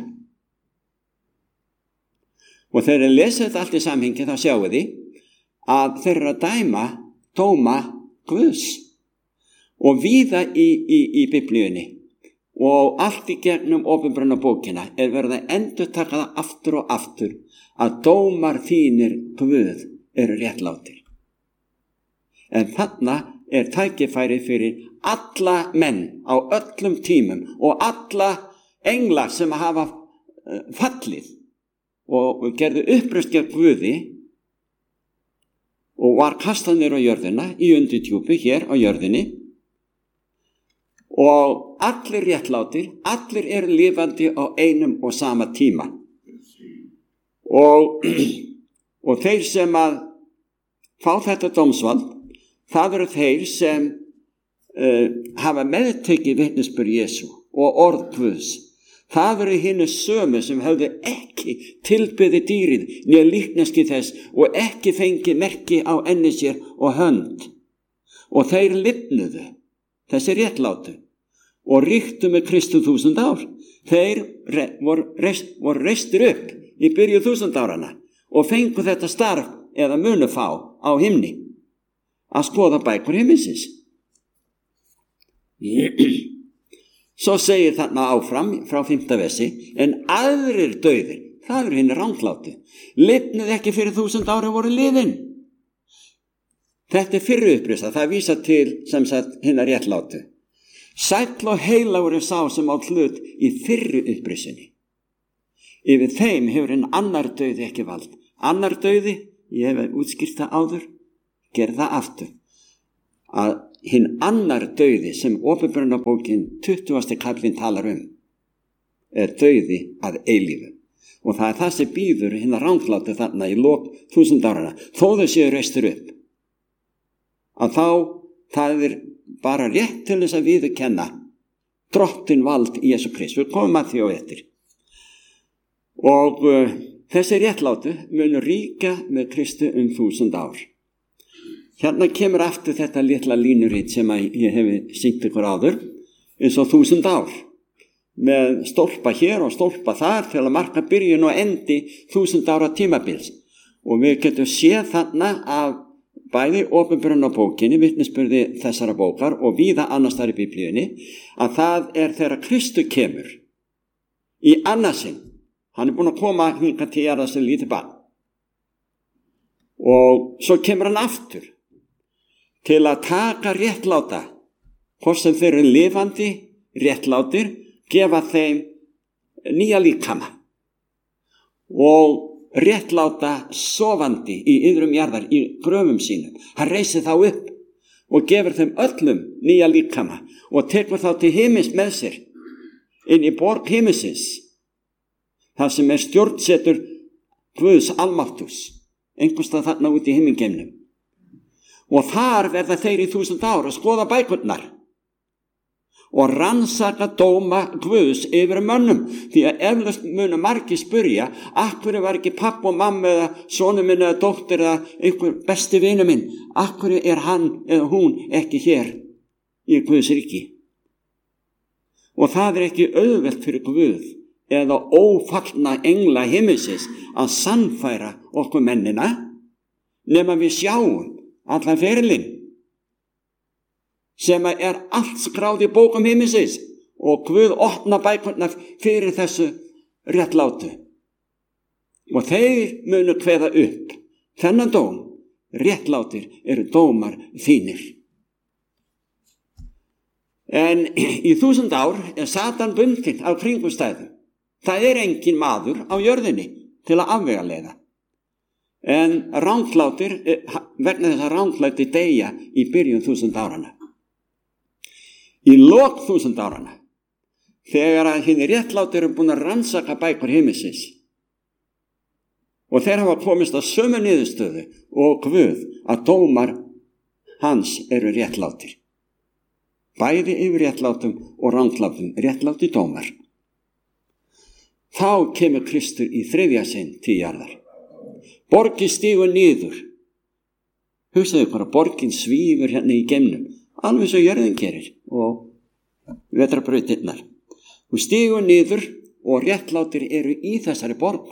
Og þegar þið lesið þetta allt í samhengi þá sjáu þið að þeir eru að dæma dóma Guðs. Og víða í, í, í Biblíunni og allt í gegnum opinberunarbókina er verið að endurtaka það aftur og aftur að dómar þínir Guð eru réttlátir. En þarna er tækifæri fyrir alla menn á öllum tímum og alla engla sem hafa fallið og gerðu uppreist gegn Guði og var kastað niður á jörðina í undirdjúpi hér á jörðinni. Og allir réttlátir, allir eru lifandi á einum og sama tíma. Og, og þeir sem að fá þetta dómsvald, það eru þeir sem uh, hafa meðtekið vitnisburð Jesú og orð Guðs. Það eru hinir sömu sem höfðu ekki tilbyði dýrið né líkneski þess og ekki fengi merki á enni sér og hönd. Og þeir lifnuðu, þessi réttlátu, og ríktu með Kristu þúsund ár. Þeir re, voru, reist, voru reistir upp í byrju þúsund árana og fengu þetta starf eða munu fá á himni að skoða bækur himminsins. Svo segir þarna áfram frá fimmta versi, en aðrir dauðir, það eru hinir ranglátu, lifnuðu ekki fyrir þúsund ára voru liðin. Þetta er fyrri upprisa, það vísa til sem sagt hinna réttlátu. Sæll og heilagur er sá sem á hlut í fyrri upprisunni. Yfir þeim hefur hinn annar dauði ekki vald. Annar dauði, ég hef útskýrt það áður, gerð það aftur. Að hinn annar dauði sem opinberunarbókin tuttugasti kaflinn talar um er dauði að eilífu. Og það er það sem býður hinn að ranglátu þarna í lok þúsund árana, þó þau séu reistur upp. að þá það er bara rétt til þess að viðurkenna drottin vald í Jesú Krist. Við komum að því á eftir. Og uh, þessi réttlátu munu ríka með Kristu um þúsund ár. Hérna kemur aftur þetta litla línuritt sem ég hef sýnt ykkur áður, eins og þúsund ár, með stólpa hér og stólpa þar til að marka byrjun og endi þúsund ára tímabils. Og við getum séð þarna af bæði opinberunarbókinni, vitnisburði þessara bókar og víða annars þar í Biblíunni, að það er þegar Kristur kemur í annarsinn. Hann er búinn að koma hingað til jarðar sem lítið barn. Og svo kemur hann aftur til að taka réttláta, hvort sem þeir eru lifandi, réttlátir, gefa þeim nýja líkama og réttláta sofandi í yðrum jarðar í gröfum sínum. Hann reisir þá upp og gefur þeim öllum nýja líkama og tekur þá til himins með sér inn í borg himinsins, þar sem er stjórnsetur Guðs almáttugs, einhverstað þarna út í himingeimnum. Og þar verða þeir í þúsund ár að skoða bækurnar og rannsaka dóma Guðs yfir mönnum, því að eflaust munu margir spyrja, akkur var ekki papp og mamma eða sonur minn eða dóttir eða einhver besti vinur minn, akkur er hann eða hún ekki hér í Guðs ríki. Og það er ekki auðvelt fyrir Guð eða ófallna engla himinsins að sannfæra okkur mennina, nema við sjáum allan ferilinn sem er allt skráð í bókum himinsins og Guð opna bækurnar fyrir þessu réttlátu. Og þeir munu kveða upp þennan dóm, réttlátir eru dómar þínir. En í þúsund ár er Satan bundinn af kringumstæðum. Það er engin maður á jörðinni til að afvegaleiða. En ranglátir, vegna þess að ranglátir deyja í byrjun þúsund árana. Í lok þúsund árana, þegar að hinni réttlátir eru búin að rannsaka bækur himinsins og þeir hafa komist að sömu niðurstöðu og Guð að dómar hans eru réttlátir. Bæði yfir réttlátum og ranglátum, réttláti dómar. Þá kemur Kristur í þriðja sinn til jarðar. Borgin stígur niður. Hugsaðu bara, borgin svífur hérna í geimnum, alveg svo jörðin gerir og vetrarbrautirnar. Hún stígur niður og réttlátir eru í þessari borg.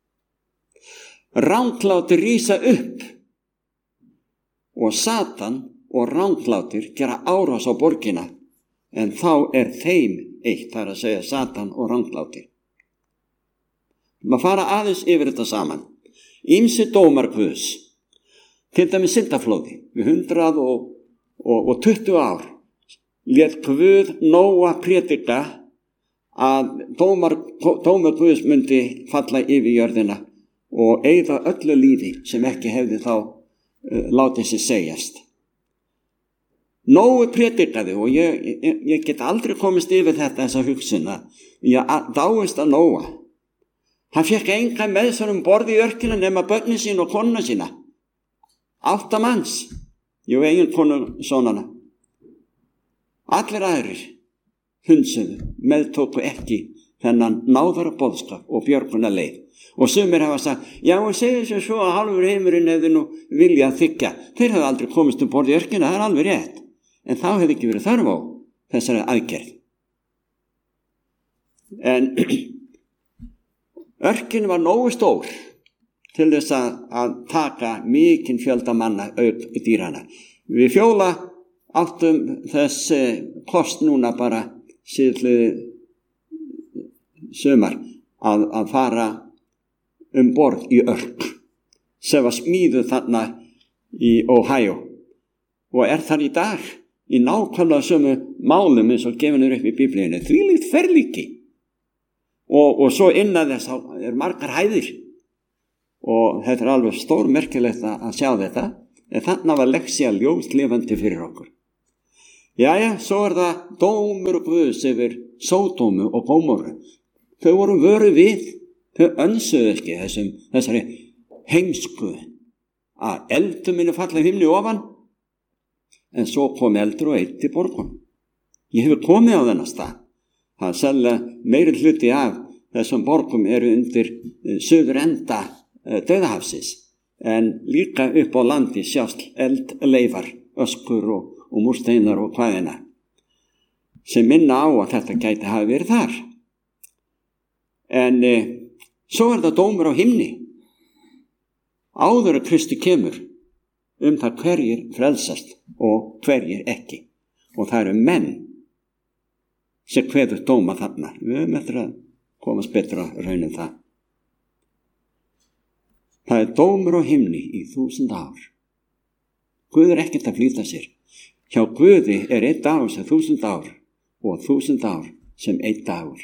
Ranglátir rísa upp og Satan og ranglátir gera árás á borgina, en þá er þeim eitt, það er að segja Satan og ranglátir. Maður fara aðeins yfir þetta saman. Ýmsi dómar Guðs, til dæmis syndaflóði, við hundrað og, og, og tuttugu ár, lét Guð Nóa prédika að dómar, dómar Guðs myndi falla yfir jörðina og eyða öllu lífi sem ekki hefði þá uh, látið sér segjast. Nói prédikaði og ég, ég, ég get aldrei komist yfir þetta þessa hugsunna. Ég dáist að Nóa. Hann fékk enga með sér um borð í örkina nema börnin sín og konuna sína. Átta manns. Jú, eigin konu sonana. Allir aðrir hundsuðu, meðtóku ekki þennan náðara boðskap og björguna leið. Og sumir hafa sagt, já, og segja sér svo að hálfur heimurinn hefði nú vilja að þykja. Þeir hefði aldrei komist um borð í örkina, það er alveg rétt. En þá hefði ekki verið þörf á þessari aðgerð. En örkin var nógu stór til þess að, að taka mikinn fjölda manna auk dýrana. Við Fjóla áttum þess kost núna bara síðlega sumar að, að fara um borð í örk sem var smíðuð þarna í Ohio og er þar í dag í nákvæmlega sömu málum eins og gefinur upp í Biblíunni. Þvílíkt ferlíki. Og, og svo innan þess er margar hæðir og þetta er alveg stórmerkilegt að sjá þetta, en þarna var leksía ljóslifandi fyrir okkur. Jæja, svo er það dómur og Guðs yfir Sódómu og Gómoru. Þau voru vöru við, þau önsuðu ekki þessum, þessari heimsku að eldur minni falla himni ofan en svo kom eldur og eitt í borgunum. Ég hefur komið á þennan stað. Það er sannlega meiri hluti af þessum borgum eru undir uh, söður enda uh, Dauðahafsins, en líka upp á landi sjást eldleifar, öskur og, og múrsteinar og hvaðina, sem minna á að þetta gæti hafa verið þar. En uh, svo er það dómur á himni, áður að Kristi kemur, um það hverjir frelsast og hverjir ekki. Og það eru menn sem kveður dóma þarna. Við höfum eftir að komast betra raun um það. Það er dómur á himni í þúsund ár. Guð er ekkert að flýta sér. Hjá Guði er einn dagur sem þúsund ár og þúsund ár sem einn dagur.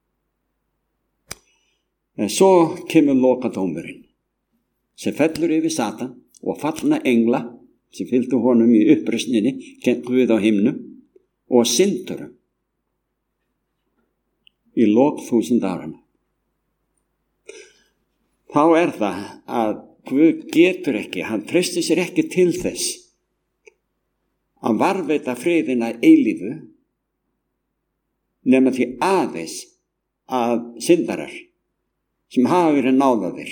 En svo kemur lokadómurinn sem fellur yfir Satan og fallna engla sem fylgdu honum í uppreisninni gegn Guð á himnum og syndurum í lok þúsund árana. Þá er það að Guð getur ekki, hann treystir sér ekki til þess að varðveita friðina eilífu nema því aðeins að syndarar sem hafa verið náðaðir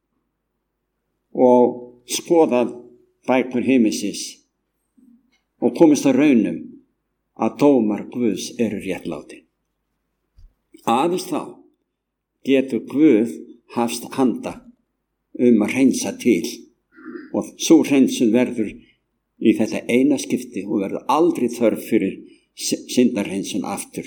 og skoðað bækur himinsins og komist að raunum að dómar Guðs eru réttlátir. Aðeins þá getur Guð hafst handa um að hreinsa til og svo hreinsun verður í þetta eina skipti og verður aldrei þörf fyrir syndarhreinsun aftur.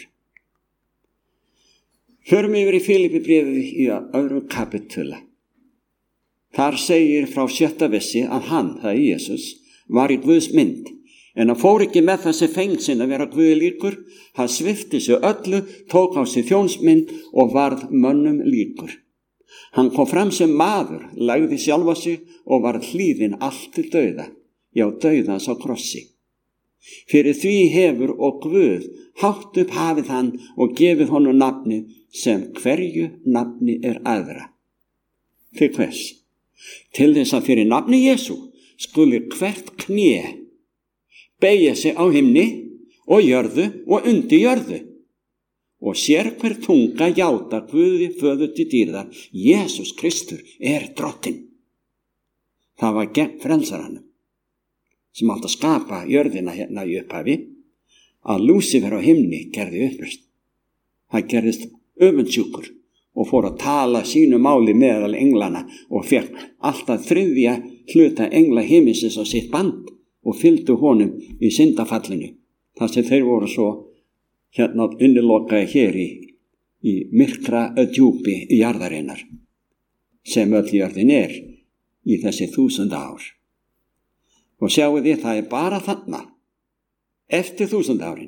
Förum yfir í Filippibréfið í öðru kapitúla. Þar segir frá sjötta versi að hann, það er Jesús, var í Guðs mynd, en hann fór ekki með þessi fengsinn að vera Guði líkur, hann svipti sig öllu, tók á sig þjónsmynd og varð mönnum líkur. Hann kom fram sem maður, lagði sjálfa sig og varð hlýðinn allt til dauða, já dauðans á krossi. Fyrir því hefur og Guð hátt upp hafið hann og gefið honum nafni sem hverju nafni er aðra. Til hvers? Til þess að fyrir nafni Jesú skuli hvert kné beygja sig á himni og jörðu og undir jörðu og sér hver tunga játa Guði föður til dýrðar, Jesús Kristur er drottinn. Það var gegn frelsaranum sem átti að skapa jörðina hérna í upphafi að Lúsífer á himni gerði uppreisn. Það gerðist öfundsjúkur og fór að tala sínu máli meðal englana og fekk alltaf þriðja hluta engla himinsins á sitt band og fylgdu honum í syndafallinu. Þar sem þeir voru svo hérna innilokaði hér í, í myrkra djúpi í jarðarinnar sem öll jörðin er í þessi þúsund ár. Og sjáu þið, það er bara þarna eftir þúsund árin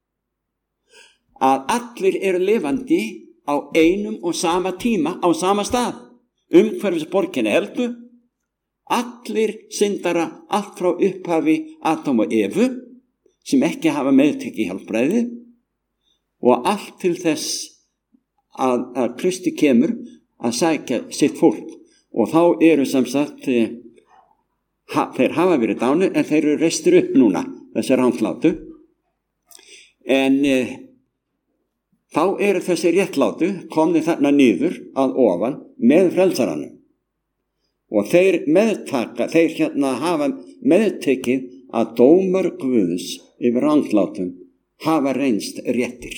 að allir eru lifandi á einum og sama tíma, á sama stað, umhverfis borginni Helgu, allir syndara, allt frá upphafi Adam og Evu, sem ekki hafa meðtekið hjálpræði, og allt til þess að, að Kristi kemur að sækja sitt fólk. Og þá eru sem sagt, ha, þeir hafa verið dánir, en þeir eru reistir upp núna, þessi ranglátu, en e, þá eru þessi réttlátu komnir þarna niður að ofan með frelsaranum. Og þeir meðtaka, þeir hérna hafa meðtekið að dómar Guðs yfir ranglátum hafa reynst réttir.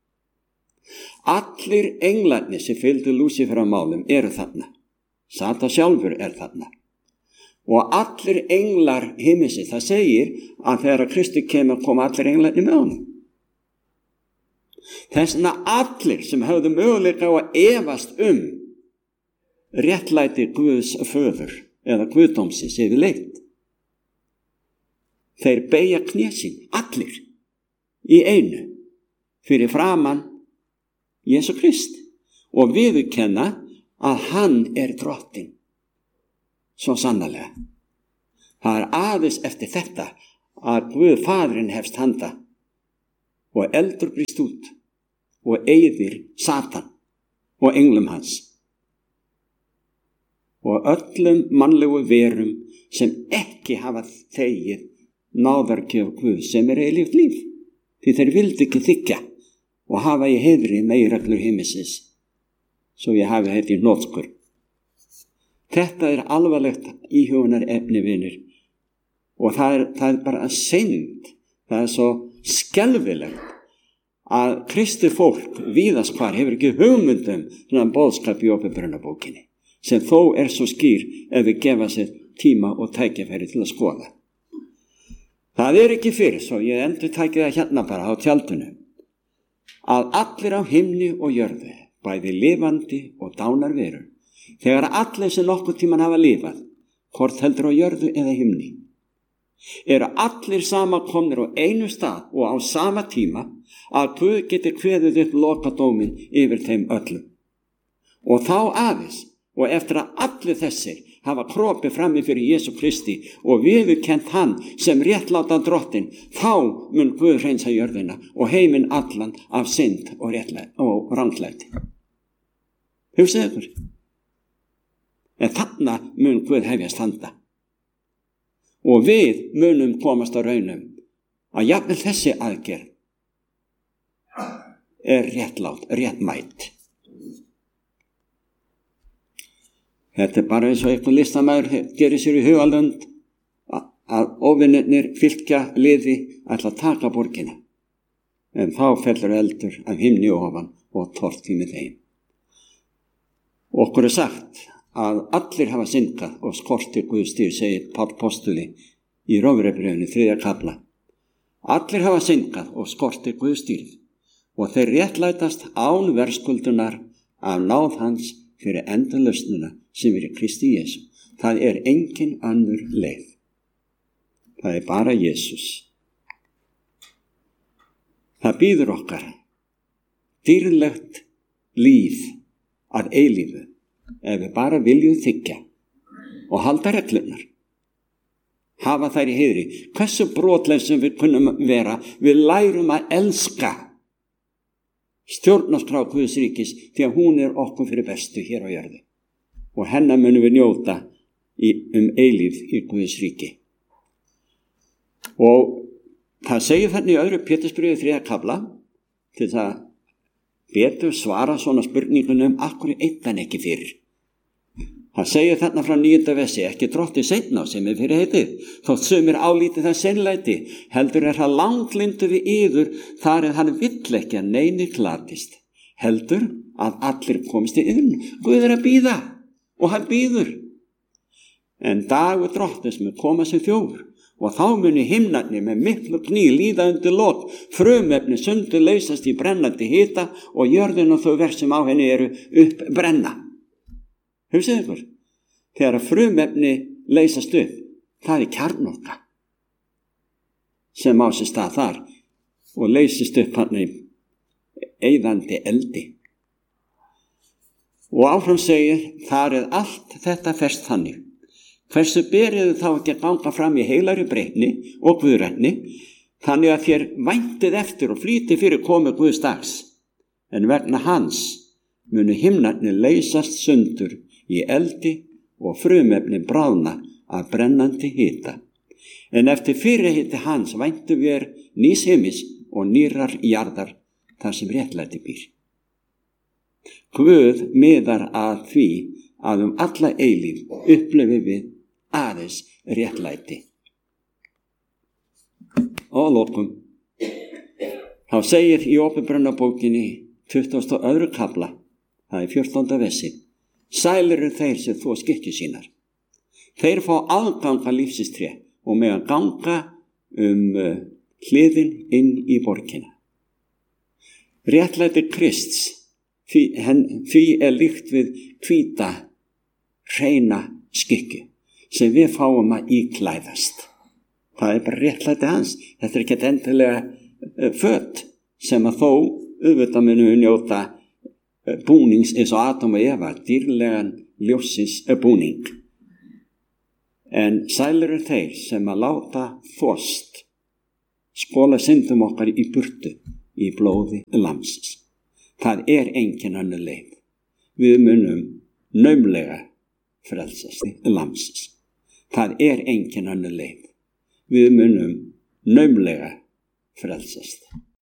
Allir englarnir sem fylgdu Lúsífer á málum eru þarna. Satan sjálfur er þarna. Og allir englar himinsins, það segir að þegar Kristi kemur koma allir englarnir með honum. Þess vegna allir sem höfðu möguleika á að efast um réttlæti Guðs föður eða Guðdómsins yfirleitt. Þeir beygja kné sín, allir, í einu, fyrir framan Jesú Krist og viðurkenna að hann er drottinn. Svo sannarlega. Það er aðeins eftir þetta að Guð Faðirinn hefst handa og eldur brýst út og eyðir Satan og englum hans og öllum mannlegu verum sem ekki hafa þegið náðargjöf Guð sem er eilíft líf. Því þeir vildi ekki þykja og hafa í heiðri meginreglur himmisins, svo ég hafi þetta í hnotskur. Þetta er alvarlegt íhugunar efni, vinir, og það er, það er bara synd. Það er svo skelfilegt að kristið fólk víðast hvar hefur ekki hugmyndum svona boðskap í Åpenbarunarbókinni, sem þó er svo skýr ef við gefa sér tíma og tækifæri til að skoða. Það er ekki fyrir, svo ég endur tæki það hérna bara á tjaldinu, að allir á himni og jörðu, bæði lifandi og dánar verur, þegar allir sem nokkuð tíman hafa lifað, hvort heldur á jörðu eða himni, eru allir samankomnir á einu stað og á sama tíma, að Guð geti kveðið upp lokadómin yfir þeim öllum. Og þá aðeins, og eftir að allir þessir hafa kropið frammi fyrir Jesú Kristi og viðurkennt hann sem réttlátan drottinn, þá mun Guð hreinsa jörðina og heiminn allan af synd og, og ranglæti. Hugsið ykkur. En þarna mun Guð hefjast handa. Og við munum komast á raunum að jafnvel þessi aðgerð er réttlát, réttmætt. Þetta er bara eins og eitthvað listamæður gerir sér í hugalönd að óvinnirnir fylgja liði ætla að taka borgina. En þá fellur eldur af himni ofan og tortíð með þeim. Okkur er sagt að allir hafa syndgað og skortir Guðsdýr, segir Páll postuli í Rómverjabréfinu þriðja kafla. Allir hafa syndgað og skortir Guðsdýrið og þeir réttlætast án verðskuldunar af náð hans fyrir endalausnina sem er í Kristi Jesú. Það er engin önnur leið. Það er bara Jesús. Það býður okkar dýrlegt líf að eilífu ef við bara viljum þykja og halda reglunar. Hafa þær í heiðri. Hversu brotleg sem við kunnum vera, við lærum að elska stjórnarskrá Guðs ríkis því að hún er okkur fyrir bestu hér á jörðu. Og hennar munum við njóta í, um eilíf í Guðs ríki. Og það segir þarna í öðru Pétursbréfi þriðja kafla til það betur svara svona spurningunum af hverju eittan ekki fyrir. Það segir þarna frá níunda versi, ekki drottið seinna sem er fyrir heitið, þótt sumir álítið það seinlæti, heldur er það langlindu við yður þar eða hann vill ekki að neini glatist, heldur að allir komist í yðrun. Guð er að bíða og hann bíður. En dagur drottins mun koma sem þjófur og þá muni himnarnir með miklu kný líða undir lok, frumefni sundur leysast í brennandi hita og jörðin og þau verð sem á henni eru upp brenna. Hugsið ykkur, þegar að frumefni leysast upp, það er kjarnorka sem á sér stað þar og leysist upp hann í eyðandi eldi. Og áfram segir, þar er allt þetta ferst þannig. Hversu beriðu þá ekki að ganga fram í heilari breytni og guðrætni, þannig að þér væntið eftir og flýti fyrir komu Guðs dags, en vegna hans munu himnarnir leysast sundur í eldi og frumefni bráðna af brennandi hita. En eftir fyrirhiti hans væntu við nýs heimis og nýrar jarðar þar sem réttlæti býr. Guð miðar að því að um alla eilíf upplifi við aðeins réttlæti. Og lokum, þá segir í Åpenbarunarbókinni tuttugasta og öðrum kafla, það er fjórtánda versi, sælir eru þeir sem þvo skikkjur sínar. Þeir fá aðganga lífsins tré og með að ganga um uh, hliðin inn í borgina. Réttlæti Krists, því, hen, því er líkt við hvíta, hreina skikkju sem við fáum að íklæðast. Það er bara réttlæti hans. Þetta er ekki endilega uh, föt sem að þó auðvitað munum við njóta búnings eins og Adam og Eva, dýrlegan ljósins búning. En sælir eru þeir sem að láta þvost, skóla syndum okkar í burtu í blóði lamsins. Það er engin önnur leið. Við munum naumlega frelsast lamsins. Það er engin önnur leið. Við munum naumlega frelsast.